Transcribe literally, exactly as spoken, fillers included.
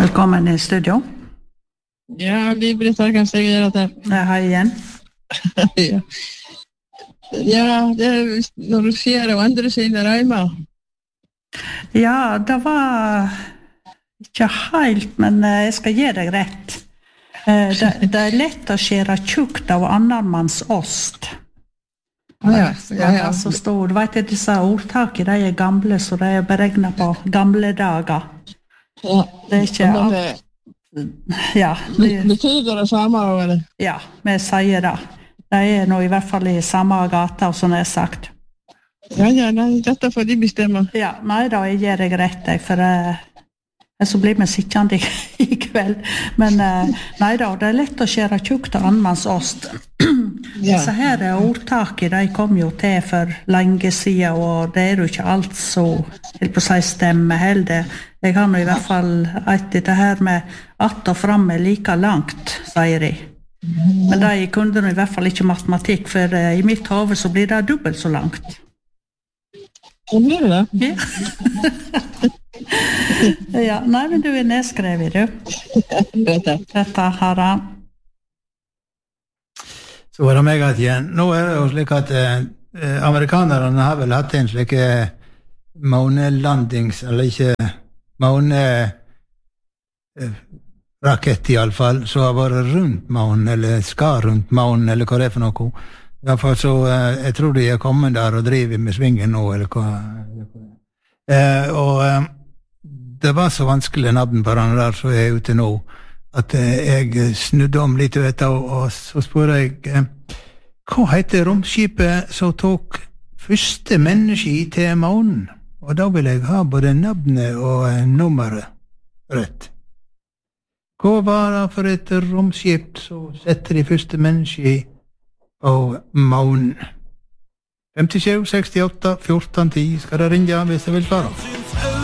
Velkommen i studio. Ja, Liv-Britt har kanskje jeg gjør det. Hei igjen. ja. ja, det er når du sier å endre sine reimer. Ja, det var ikke helt, men jeg skal gi deg rett. Det, det er lett å skjere tjukt av annen manns ost. Ja, ja, ja. Så stod, du vet, disse ordtaket, de er gamle, så de er beregnet på gamle dager. Ja, det er ikke alt. Ja, det betyder det samme, eller? Ja, vi sier det. Det er nå i hvert fall i samme gata, som jeg har sagt. Ja, ja, nei, dette får de bestemme. Ja, nei da, jeg gir deg rett, jeg, for uh, så blir vi sittende i, i kveld. Men uh, nei da, det er lett å skjere tjukt av annenmanns ost. Ja. Så her er ordtaket, de kom jo til for lenge siden, og det er jo ikke alt så, helt på seg stemme heller. Jeg har nå i hvert fall et dette her med att og fram er like langt, sier de. Men de kunne nå i hvert fall ikke matematikk, for uh, i mitt hode så blir det dobbelt så langt. Hva blir det? Ja. ja, nei, men du er nedskrevet, du. Dette har han. Så var det meg at igjen. Nå er det jo slik at eh, amerikanerne har vel hatt en slik eh, månelandings, eller ikke måne eh, rakett i alle fall, så har vært rundt månen, eller skal rundt månen, eller hva det er for noe. I hvert fall så, eh, jeg tror de er kommet der og driver med svingen nå, eller hva. Eh, og eh, det var så vanskelig navn på den der som er ute nå, at jeg snudde om litt ut og, og så spør jeg hva heter romskipet som tok første menneske til månen? Og da vil jeg ha både navnet og nummeret rett. Hva var det for et romskip som setter de første menneske på månen? femtisju sekstiåtte fjorten ti skal det ringe hvis jeg vil svare.